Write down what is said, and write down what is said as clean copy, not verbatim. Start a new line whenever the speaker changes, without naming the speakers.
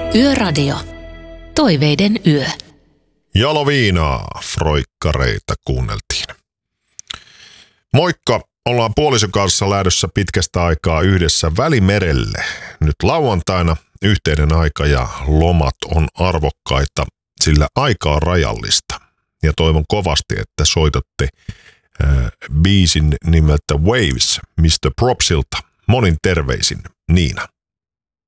Yöradio. Toiveiden yö.
Jaloviinaa, froikkareita kuunneltiin. Moikka, ollaan puolison kanssa lähdössä pitkästä aikaa yhdessä Välimerelle. Nyt lauantaina yhteinen aika ja lomat on arvokkaita, sillä aika on rajallista. Ja toivon kovasti, että soitatte biisin nimeltä Waves Mr. Propsilta. Monin terveisin, Niina.